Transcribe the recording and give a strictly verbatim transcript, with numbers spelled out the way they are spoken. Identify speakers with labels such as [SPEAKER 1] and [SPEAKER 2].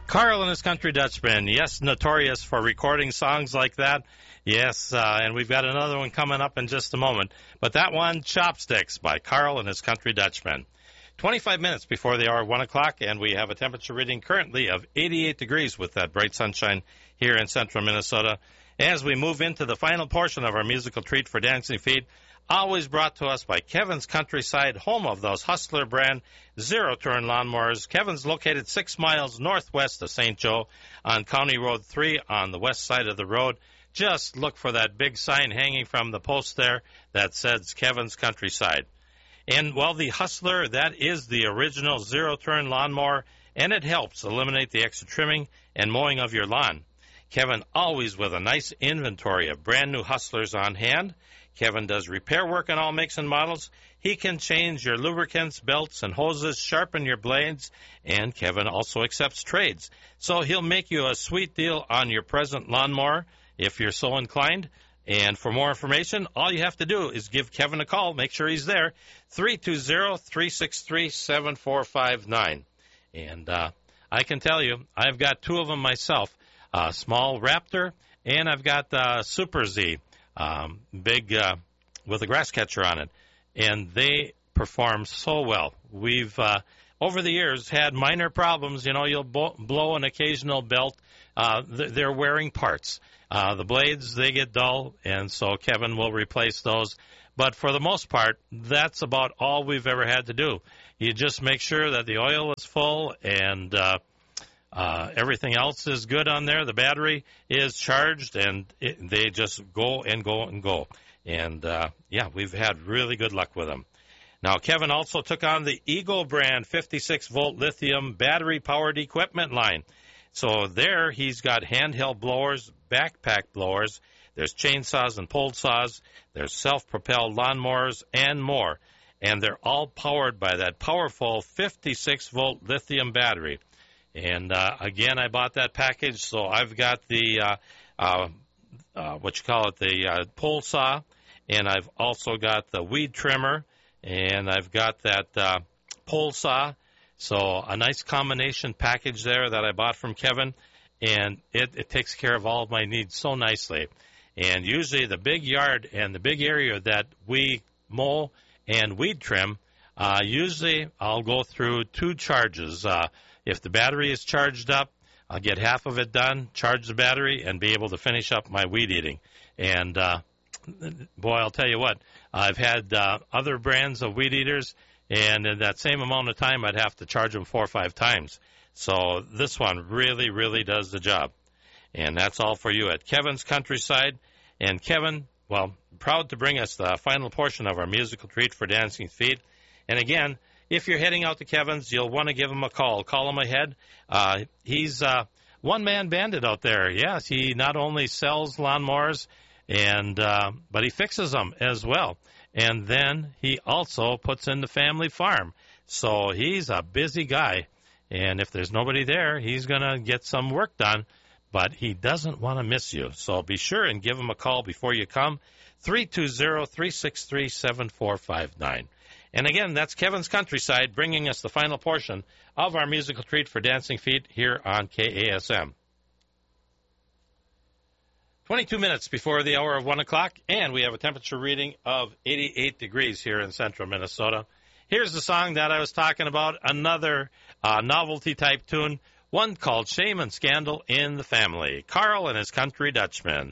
[SPEAKER 1] Carl and his Country Dutchman, yes, notorious for recording songs like that. Yes, uh, and we've got another one coming up in just a moment. But that one, Chopsticks by Carl and his Country Dutchman. twenty-five minutes before the hour one o'clock, and we have a temperature reading currently of eighty-eight degrees with that bright sunshine here in central Minnesota. As we move into the final portion of our musical treat for Dancing Feet, always brought to us by Kevin's Countryside, home of those Hustler brand zero-turn lawnmowers. Kevin's located six miles northwest of Saint Joe on County Road three on the west side of the road. Just look for that big sign hanging from the post there that says Kevin's Countryside. And, well, the Hustler, that is the original zero-turn lawnmower, and it helps eliminate the extra trimming and mowing of your lawn. Kevin always with a nice inventory of brand-new Hustlers on hand. Kevin does repair work on all makes and models. He can change your lubricants, belts, and hoses, sharpen your blades, and Kevin also accepts trades. So he'll make you a sweet deal on your present lawnmower if you're so inclined. And for more information, all you have to do is give Kevin a call. Make sure he's there, three two zero, three six three, seven four five nine. And uh, I can tell you, I've got two of them myself, a small Raptor, and I've got the Super Z, um, big uh, with a grass catcher on it. And they perform so well. We've, uh, over the years, had minor problems. You know, you'll bo- blow an occasional belt. Uh, th- they're wearing parts. Uh, the blades, they get dull, and so Kevin will replace those. But for the most part, that's about all we've ever had to do. You just make sure that the oil is full and uh, uh, everything else is good on there. The battery is charged, and it, they just go and go and go. And, uh, yeah, we've had really good luck with them. Now, Kevin also took on the Eagle brand fifty-six volt lithium battery-powered equipment line. So there he's got handheld blowers, backpack blowers, there's chainsaws and pole saws, there's self-propelled lawnmowers, and more. And they're all powered by that powerful fifty-six volt lithium battery. And, uh, again, I bought that package, so I've got the, uh, uh, uh, what you call it, the uh, pole saw, and I've also got the weed trimmer, and I've got that uh, pole saw. So a nice combination package there that I bought from Kevin, and it, it takes care of all of my needs so nicely. And usually the big yard and the big area that we mow and weed trim, uh, usually I'll go through two charges. Uh, if the battery is charged up, I'll get half of it done, charge the battery, and be able to finish up my weed eating. And, uh, boy, I'll tell you what, I've had uh, other brands of weed eaters, and in that same amount of time, I'd have to charge them four or five times. So this one really, really does the job. And that's all for you at Kevin's Countryside. And Kevin, well, proud to bring us the final portion of our musical treat for Dancing Feet. And again, if you're heading out to Kevin's, you'll want to give him a call. Call him ahead. Uh, he's a one-man bandit out there. Yes, he not only sells lawnmowers, and uh, but he fixes them as well. And then he also puts in the family farm. So he's a busy guy. And if there's nobody there, he's going to get some work done. But he doesn't want to miss you. So be sure and give him a call before you come, three two zero, three six three, seven four five nine. And again, that's Kevin's Countryside, bringing us the final portion of our musical treat for Dancing Feet here on K A S M. twenty-two minutes before the hour of one o'clock, and we have a temperature reading of eighty-eight degrees here in central Minnesota. Here's the song that I was talking about, another uh, novelty-type tune, one called Shame and Scandal in the Family. Carl and his Country Dutchman.